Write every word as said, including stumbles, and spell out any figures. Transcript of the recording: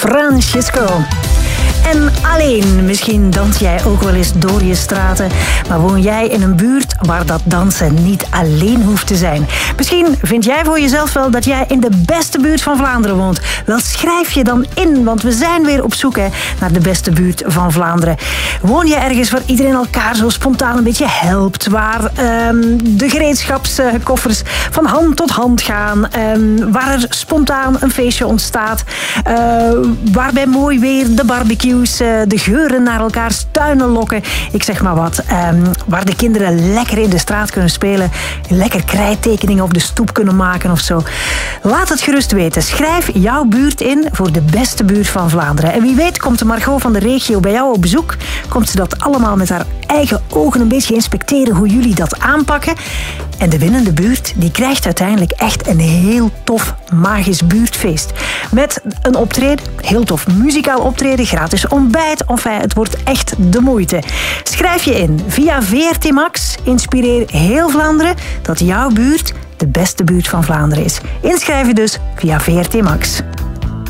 Francesco. En alleen, misschien dans jij ook wel eens door je straten, maar woon jij in een buurt waar dat dansen niet alleen hoeft te zijn. Misschien vind jij voor jezelf wel dat jij in de beste buurt van Vlaanderen woont. Wel, schrijf je dan in, want we zijn weer op zoek hè, naar de beste buurt van Vlaanderen. Woon je ergens waar iedereen elkaar zo spontaan een beetje helpt, waar um, de gereedschapskoffers van hand tot hand gaan, um, waar er spontaan een feestje ontstaat, uh, waar bij mooi weer de barbecue de geuren naar elkaars tuinen lokken. Ik zeg maar wat. Um, waar de kinderen lekker in de straat kunnen spelen. Lekker krijttekeningen op de stoep kunnen maken of zo. Laat het gerust weten. Schrijf jouw buurt in voor de beste buurt van Vlaanderen. En wie weet komt de Margot van de regio bij jou op bezoek. Komt ze dat allemaal met haar eigen ogen een beetje inspecteren hoe jullie dat aanpakken. En de winnende buurt die krijgt uiteindelijk echt een heel tof magisch buurtfeest. Met een optreden, heel tof muzikaal optreden, gratis ontbijt. Enfin, het wordt echt de moeite. Schrijf je in via V R T Max. Inspireer heel Vlaanderen dat jouw buurt de beste buurt van Vlaanderen is. Inschrijf je dus via V R T Max.